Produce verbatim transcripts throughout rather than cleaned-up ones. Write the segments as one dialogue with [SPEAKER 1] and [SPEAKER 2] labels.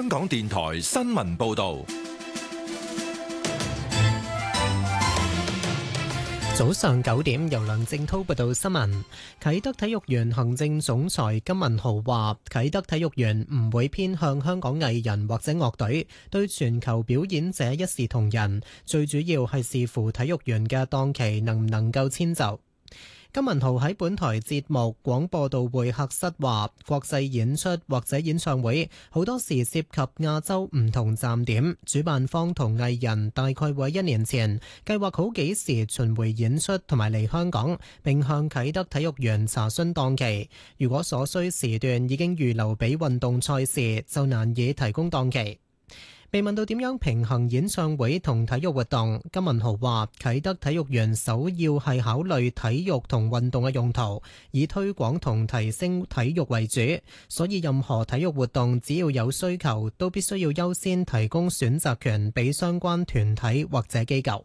[SPEAKER 1] 港電台新聞報道。
[SPEAKER 2] 早上九點，由梁正濤報道新聞。啟德體育園行政總裁金文豪話，啟德體育園唔會偏向香港藝人或者樂隊，對全球表演者一視同仁，最主要係視乎體育園嘅檔期能唔能夠遷就。金文豪喺本台節目廣播道會客室話，國際演出或者演唱會好多時涉及亞洲唔同站點，主辦方同藝人大概會一年前計劃好幾時巡迴演出同埋嚟香港，並向啟德體育園查詢檔期。如果所需時段已經預留俾運動賽事，就難以提供檔期。被問到點樣平衡演唱會同體育活動，金文豪話：啟德體育園首要係考慮體育同運動嘅用途，以推廣同提升體育為主，所以任何體育活動只要有需求，都必須要優先提供選擇權俾相關團體或者機構。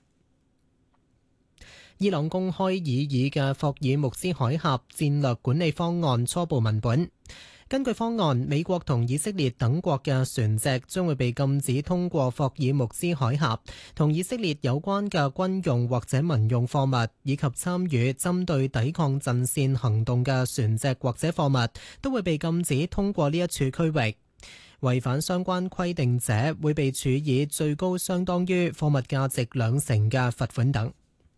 [SPEAKER 2] 伊朗公開擬議嘅霍爾木茲海峽戰略管理方案初步文本。根據方案，美國同以色列等國嘅船隻將會被禁止通過霍爾木茲海峽，同以色列有關嘅軍用或者民用貨物，以及參與針對抵抗陣線行動嘅船隻或者貨物，都會被禁止通過呢一處區域。違反相關規定者會被處以最高相當於貨物價值兩成嘅罰款等。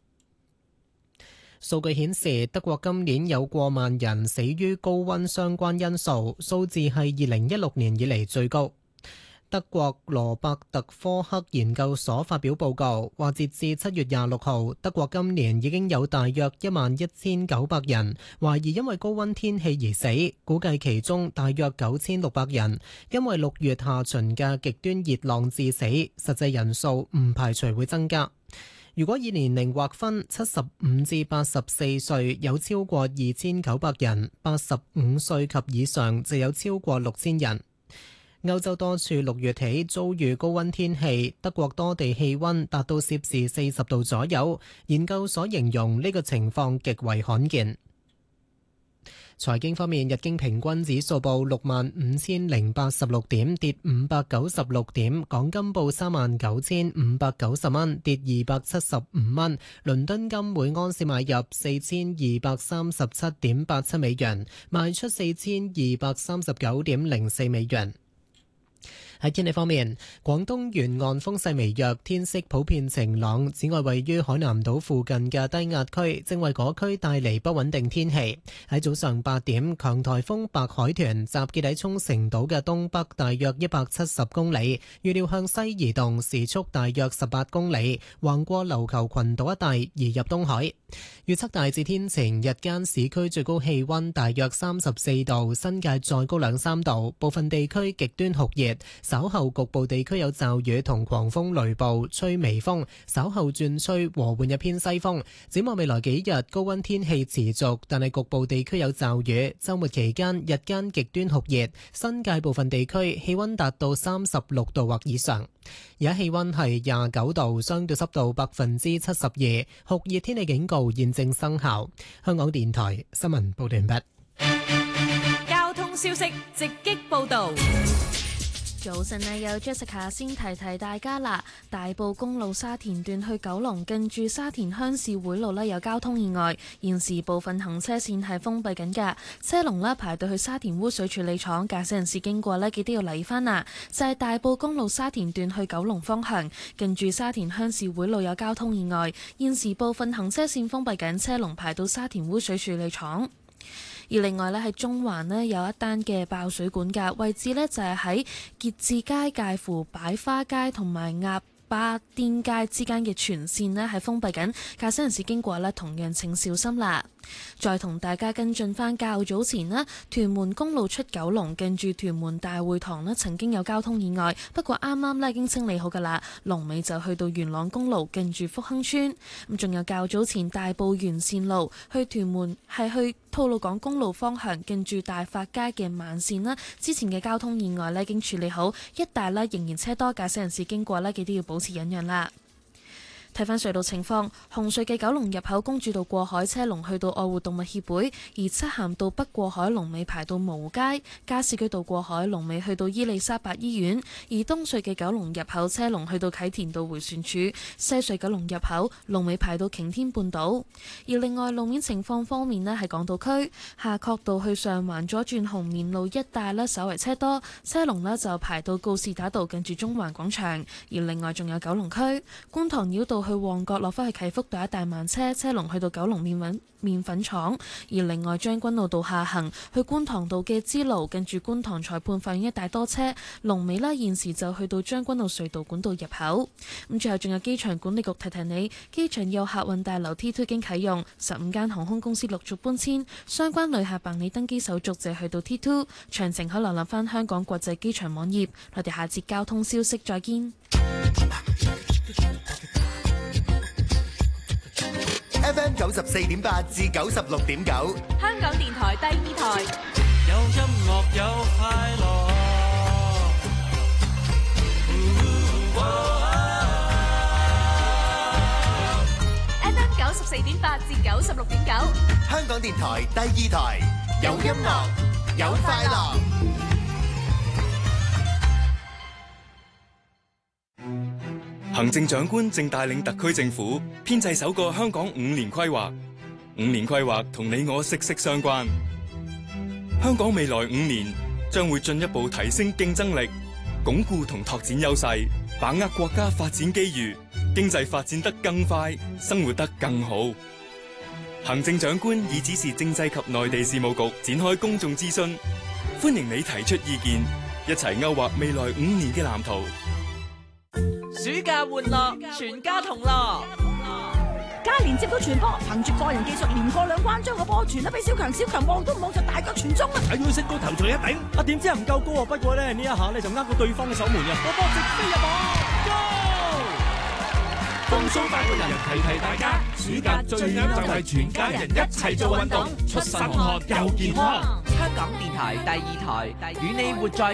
[SPEAKER 2] 數據顯示，德國今年有過萬人死於高溫相關因素，數字係二零一六年以嚟最高。德國羅伯特科克研究所發表報告，話截至七月廿六號，德國今年已經有大約一萬一千九百人懷疑因為高溫天氣而死，估計其中大約九千六百人因為六月下旬嘅極端熱浪致死，實際人數唔排除會增加。如果以年齡劃分，七十五至八十四歲有超過二千九百人，八十五歲及以上就有超過六千人。歐洲多處六月起遭遇高溫天氣，德國多地氣溫達到攝氏四十度左右。研究所形容呢個情況極為罕見。財經方面，日經平均指數報六萬五千零八十六點，跌五百九十六點；港金報三萬九千五百九十蚊，跌二百七十五蚊。倫敦金每安士買入四千二百三十七點八七美元，賣出四千二百三十九點零四美元。喺天氣方面，廣東沿岸風勢微弱，天色普遍晴朗。此外，位於海南島附近嘅低壓區正為嗰區帶嚟不穩定天氣。喺早上八點，強颱風白海豚集結喺沖繩島嘅東北大約一百七十公里，預料向西移動，時速大約十八公里，橫過琉球群島一帶移入東海。預測大致天晴，日間市區最高氣溫大約三十四度，新界再高兩三度，部分地區極端酷熱。稍後局部地區有驟雨同狂風雷暴，吹微風，稍後轉吹和緩一偏西風。展望未來幾日，高溫天氣持續，但係局部地區有驟雨。週末期間日間極端酷熱，新界部分地區氣溫達到三十六度或以上。而家氣溫係廿九度，相對濕度百分之七十二，酷熱天氣警告現正生效。香港電台新聞報道完畢。
[SPEAKER 3] 交通消息直擊報道。
[SPEAKER 4] 早晨啊，有 Jessica 先提提大家啦。大埔公路沙田段去九龍，近住沙田鄉事會路呢有交通意外，現時部分行車線係封閉緊㗎，車龍呢排到去沙田污水處理廠，駕駛人士經過呢記得要留意返啊。就係、是、大埔公路沙田段去九龍方向，近住沙田鄉事會路有交通意外，現時部分行車線封閉緊，車龍排到沙田污水處理廠。而另外咧，喺中環呢有一單嘅爆水管嘅位置呢，就係喺結志街介乎擺花街同埋鴨巴甸街之間嘅全線呢係封閉緊，駕駛人士經過呢同樣請小心啦。再同大家跟進返較早前呢，屯門公路出九龍近住屯門大會堂呢曾經有交通意外，不過啱啱呢已經清理好㗎啦，龍尾就去到元朗公路近住福亨村。咁仲有較早前大埔沿線路去屯門係去吐露港公路方向近住大發街嘅慢線啦，之前嘅交通意外呢已經處理好，一帶呢仍然車多，駕駛人士經過呢記得要保持忍讓啦。 睇返隧道情況，紅隧嘅九龍入口公主道過海車龍去到愛護動物協會，而漆咸道北過海龍尾排到蕪湖街，加士居道過海龍尾去到伊利沙伯醫院，而東隧嘅九龍入口車龍去到啟田道迴旋處，西隧九龍入口龍尾排到擎天半島。而另外路面情況方面呢，喺港島區夏慤道去上環左轉紅棉路一帶呢，稍為車多，車龍呢就排到告士打道近住中環廣場。而另外仲有九龍區觀塘繞道去旺角落返去啟福道一帶慢車，車龍去到九龍麵粉麵粉廠。而另外將軍澳道下行去觀塘道嘅支路近住觀塘裁判法院一帶多車，龍尾呢現時就去到將軍澳隧道管道入口。咁最後仲有機場管理局提提你，機場有客運大樓 T 二 經啟用，十五間航空公司陸續搬遷，相關旅客辦理登機手續就去到 T 二，詳情可瀏覽翻香港國際機場網頁。我哋下節交通消息再見。
[SPEAKER 5] F M 九十四點八至九十六點九，
[SPEAKER 3] 香港電台第二台，
[SPEAKER 6] 有音樂有快樂。
[SPEAKER 3] F M 九十四點八至九十六點九，
[SPEAKER 5] 香港電台第二台，有音樂有快樂。
[SPEAKER 7] 行政長官正帶領特區政府編製首個香港五年規劃，五年規劃同你我息息相關。香港未來五年將會進一步提升競爭力，鞏固同拓展優勢，把握國家發展機遇，經濟發展得更快，生活得更好。行政長官已指示政制及內地事務局展開公眾諮詢，歡迎你提出意見，一齊勾畫未來五年嘅藍圖。
[SPEAKER 8] 暑假玩樂，全家同樂。
[SPEAKER 9] 嘉連接到傳波，憑住個人技術連過兩關，將個波傳得俾小強，小強望都唔望就大腳傳中啦！
[SPEAKER 10] 睇到識高頭錘一頂，啊點知唔夠高啊！不過咧呢一下咧就呃到對方嘅守門人，個波直飛入網。
[SPEAKER 6] 風騷快活人提提大家，暑假最啱就係全家人一齊做運動，出身汗又健康。
[SPEAKER 8] 香港電台第二台，與你活在